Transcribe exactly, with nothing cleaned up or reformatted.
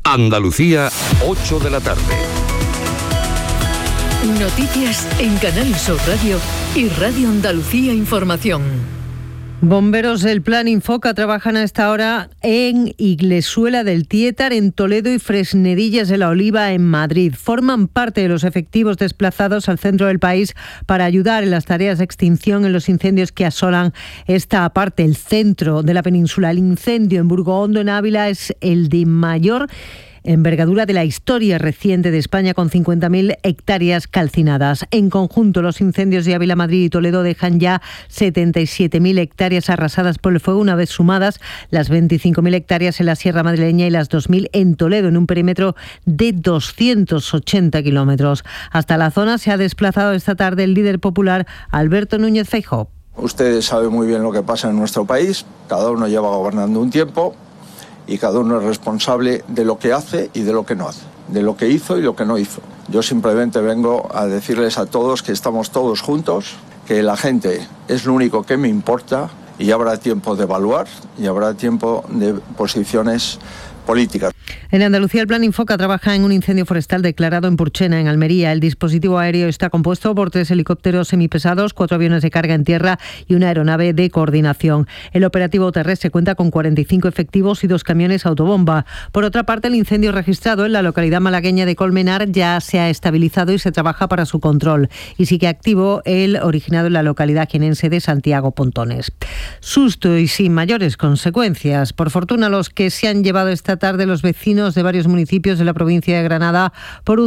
Andalucía, ocho de la tarde. Noticias en Canal Sur Radio y Radio Andalucía Información. Bomberos del Plan Infoca trabajan a esta hora en Iglesuela del Tietar, en Toledo y Fresnedillas de la Oliva, en Madrid. Forman parte de los efectivos desplazados al centro del país para ayudar en las tareas de extinción en los incendios que asolan esta parte, el centro de la península. El incendio en Burgohondo, en Ávila, es el de mayor envergadura de la historia reciente de España, con cincuenta mil hectáreas calcinadas. En conjunto, los incendios de Ávila, Madrid y Toledo dejan ya setenta y siete mil hectáreas arrasadas por el fuego, una vez sumadas las veinticinco mil hectáreas en la Sierra Madrileña y las dos mil en Toledo, en un perímetro de doscientos ochenta kilómetros. Hasta la zona se ha desplazado esta tarde el líder popular Alberto Núñez Feijóo. Ustedes saben muy bien lo que pasa en nuestro país, cada uno lleva gobernando un tiempo y cada uno es responsable de lo que hace y de lo que no hace, de lo que hizo y lo que no hizo. Yo simplemente vengo a decirles a todos que estamos todos juntos, que la gente es lo único que me importa y habrá tiempo de evaluar y habrá tiempo de posiciones políticas. En Andalucía, el Plan Infoca trabaja en un incendio forestal declarado en Purchena, en Almería. El dispositivo aéreo está compuesto por tres helicópteros semipesados, cuatro aviones de carga en tierra y una aeronave de coordinación. El operativo terrestre cuenta con cuarenta y cinco efectivos y dos camiones autobomba. Por otra parte, el incendio registrado en la localidad malagueña de Colmenar ya se ha estabilizado y se trabaja para su control. Y sigue activo el originado en la localidad jienense de Santiago Pontones. Susto y sin mayores consecuencias. Por fortuna, los que se han llevado esta tarde los vecinos de varios municipios de la provincia de Granada por un